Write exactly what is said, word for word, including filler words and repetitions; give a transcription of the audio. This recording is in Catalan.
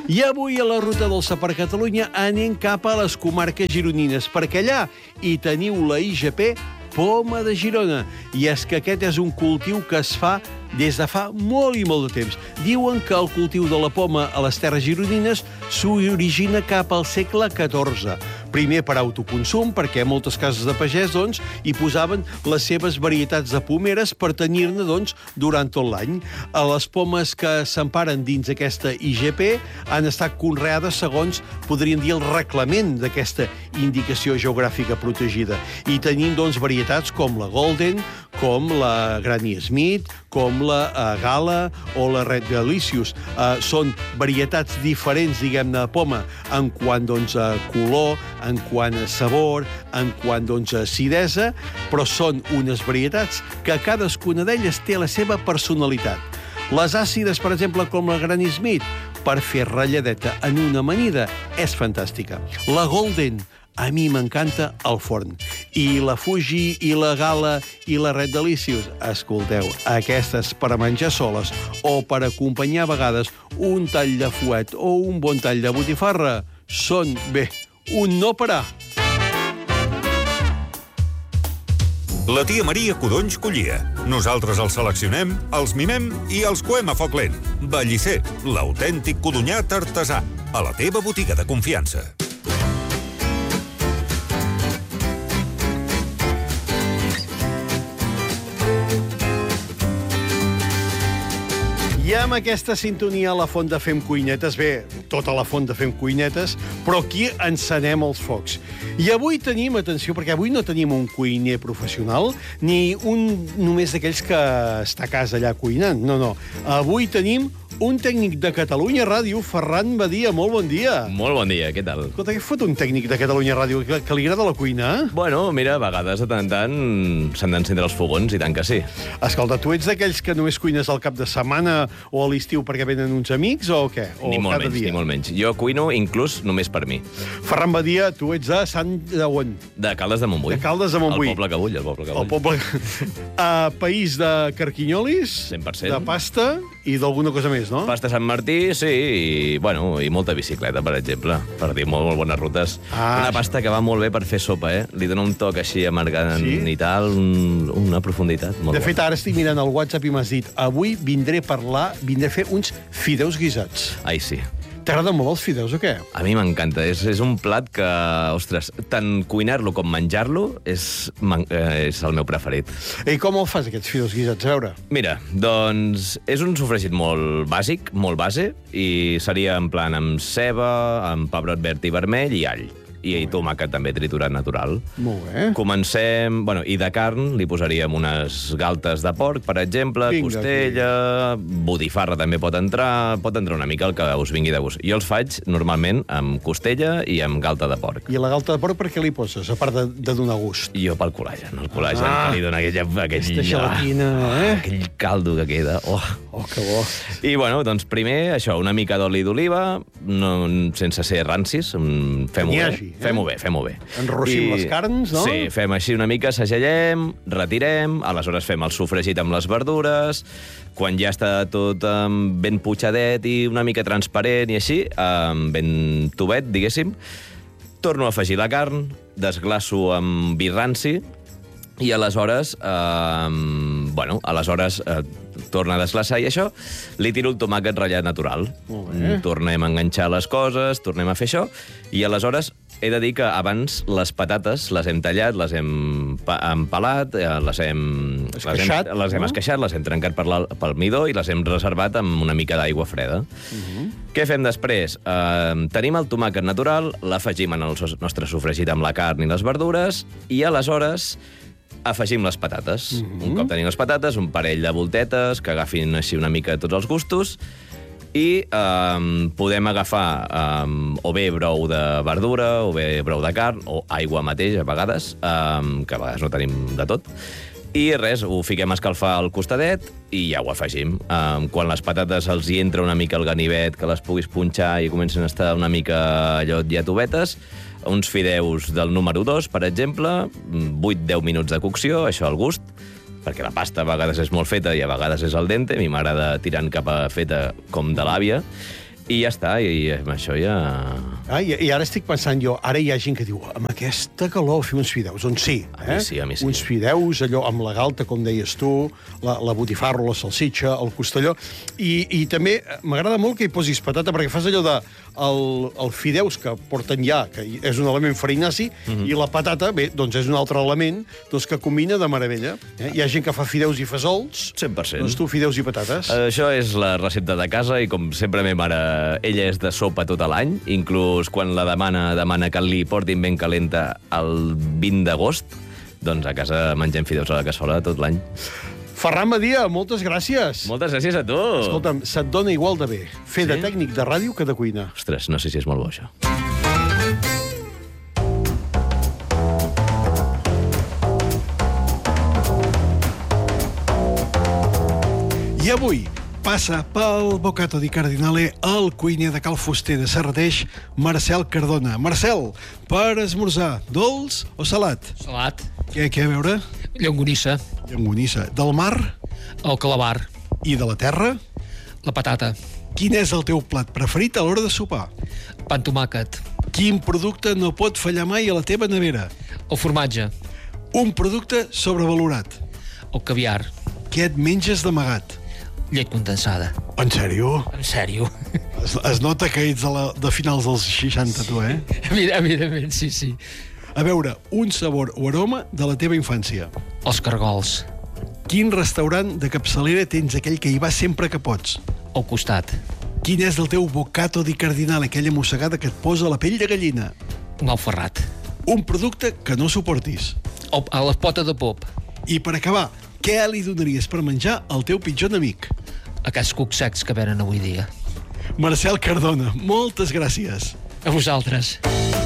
I avui a la Ruta Dolça per Catalunya anem cap a les comarques gironines, perquè allà hi teniu la I G P Poma de Girona. I és que aquest és un cultiu que es fa des de fa molt i molt de temps. Diuen que el cultiu de la poma a les terres gironines s'origina cap al segle catorze. Primer per autoconsum, perquè moltes cases de pagès doncs, hi posaven les seves varietats de pomeres per tenir-ne doncs, durant tot l'any. Les pomes que s'emparen dins aquesta I G P han estat conreades segons, podríem dir, el reglament d'aquesta indicació geogràfica protegida. I tenim doncs, varietats com la Golden, com la Granny Smith, com la uh, Gala o la Red Delicious. Uh, són varietats diferents, diguem-ne, de poma, en quant doncs, a color, en quant a sabor, en quant doncs, a acidesa, però són unes varietats que cadascuna d'elles té la seva personalitat. Les àcides, per exemple, com la Granny Smith, per fer ratlladeta en una amanida, és fantàstica. La Golden, a mi m'encanta al forn. I la Fuji, i la Gala, i la Red Delicious, escolteu, aquestes per a menjar soles o per acompanyar a vegades un tall de fuet o un bon tall de botifarra, són, bé, un no parar. La tia Maria Codonys collia. Nosaltres els seleccionem, els mimem i els coem a foc lent. Bellicer, l'autèntic codonyat artesà. A la teva botiga de confiança. I amb aquesta sintonia a la font de Fem Cuinetes, bé, tota la font de Fem Cuinetes, però aquí encenem els focs. I avui tenim, atenció, perquè avui no tenim un cuiner professional, ni un només d'aquells que està a casa allà cuinant, no, no. Avui tenim un tècnic de Catalunya Ràdio, Ferran Badia. Molt bon dia. Molt bon dia, què tal? Escolta, què fot un tècnic de Catalunya Ràdio? Que, que li agrada la cuina? Bueno, mira, a vegades de tant en tant s'han d'encendre els fogons, i tant que sí. Escolta, tu ets d'aquells que només cuines al cap de setmana o a l'estiu perquè venen uns amics, o què? O ni molt cada menys, dia? ni molt menys. Jo cuino inclús només per mi. Ferran Badia, tu ets de Sant de on? De Caldes de Montbui. De Caldes de Montbui. El poble que bull, el poble que bull. El poble... uh, país de carquinyolis, cent per cent. De pasta i d'alguna cosa més, no? Pasta Sant Martí, sí, i, bueno, i molta bicicleta, per exemple, per dir molt, molt bones rutes. Ah, una pasta que va molt bé per fer sopa, eh? Li dona un toc així amargant sí? i tal, un, una profunditat molt De fet, bona. ara estic mirant el WhatsApp i m'has dit avui vindré a parlar, vindré a fer uns fideus guisats. Ai, sí. T'agraden molt els fideus o què? A mi m'encanta. És, és un plat que, ostres, tant cuinar-lo com menjar-lo és, eh, és el meu preferit. I com el fas, aquests fideus guisats? A veure. Mira, doncs és un sofregit molt bàsic, molt base, i seria en plan amb ceba, amb pebrot verd i vermell i all. I tomàquet també triturat natural. Molt bé. Comencem... Bueno, i de carn li posaríem unes galtes de porc, per exemple, Vinga, costella, botifarra també pot entrar, pot entrar una mica el que us vingui de gust. Jo els faig normalment amb costella i amb galta de porc. I la galta de porc per què li poses, a part de, de donar gust? Jo pel col·lagen, el col·lagen Ah, que li dona aquell, aquell, aquesta gelatina, eh? aquell caldo que queda. Oh. Oh, que bo. I, bueno, doncs primer, això, una mica d'oli d'oliva, no, sense ser rancis, mm, fem-ho N'hi bé. hagi, eh? Fem-ho bé, fem-ho bé. Enrossim les carns, no? Sí, fem així una mica, segellem, retirem, aleshores fem el sofregit amb les verdures, quan ja està tot um, ben putxadet i una mica transparent i així, um, ben tubet, diguéssim, torno a afegir la carn, desglaço amb vi ranci, i aleshores, eh, bueno, aleshores eh, torna a desglaçar i això, li tiro el tomàquet ratllat natural. Molt bé. Tornem a enganxar les coses, tornem a fer això, i aleshores he de dir que abans les patates les hem tallat, les hem empalat, les hem... Esqueixat, les hem, les hem no? esqueixat, les hem trencat per la, pel midó i les hem reservat amb una mica d'aigua freda. Uh -huh. Què fem després? Eh, tenim el tomàquet natural, l'afegim en el nostre sofregit amb la carn i les verdures, i aleshores afegim les patates. Uh-huh. Un cop tenim les patates, un parell de voltetes que agafin així una mica tots els gustos, i um, podem agafar um, o bé brou de verdura, o bé brou de carn, o aigua mateix, a vegades, um, que a vegades no tenim de tot. I res, ho fiquem a escalfar al costadet i ja ho afegim. Um, quan les patates els hi entra una mica el ganivet, que les puguis punxar i comencen a estar una mica allò ja tubetes, uns fideus del número dos, per exemple, vuit a deu minuts de cocció, això al gust, perquè la pasta a vegades és molt feta i a vegades és al dente, a mi m'agrada tirant cap a feta com de l'àvia, I ja està, i amb això ja... Ah, i, I ara estic pensant jo, ara hi ha gent que diu, amb aquesta calor fer uns fideus, doncs sí. A mi eh? sí, a mi sí. Uns fideus, allò amb la galta, com deies tu, la, la botifarra, la salsitxa, el costelló, i, i també m'agrada molt que hi posis patata, perquè fas allò de el, el fideus que porten ja, que és un element farinaci, mm-hmm. i la patata, bé, doncs és un altre element doncs, que combina de meravella. Eh? Hi ha gent que fa fideus i fesols, cent per cent. Doncs tu fideus i patates. Això és la recepta de casa i, com sempre, ma mare, ella és de sopa tot l'any, inclús quan la demana, demana que li portin ben calenta el vint d'agost, doncs a casa mengem fideus a la cassola tot l'any. Ferran Badia, moltes gràcies. Moltes gràcies a tu. Escolta'm, se't dona igual de bé fer Sí? de tècnic de ràdio que de cuina. Ostres, no sé si és molt bo, això. I avui passa pel Bocato di Cardinale el cuiner de Cal Fuster de Serrateix, Marcel Cardona. Marcel, per esmorzar, dolç o salat? Salat, Què, què a veure? llonganissa, Llonganissa. Del mar el calabar, i de la terra? la patata, Quin és el teu plat preferit a l'hora de sopar? pa amb tomàquet, Quin producte no pot fallar mai a la teva nevera? el formatge, Un producte sobrevalorat. el caviar, Què et menges d'amagat? llet condensada. En sèrio? En sèrio? Es, es nota que ets de, la, de finals dels seixanta, tu, eh? Mira, evidentment, sí, sí. A veure, un sabor o aroma de la teva infància. Els cargols, Quin restaurant de capçalera tens aquell que hi va sempre que pots? al costat, Quin és el teu bocato di cardinale, aquella mossegada que et posa la pell de gallina? un alferrat, Un producte que no suportis. el, a la pota de pop, I per acabar, què li donaries per menjar al teu pitjor enemic? aquests cucs secs que venen avui dia. Marcel Cardona, moltes gràcies. A vosaltres.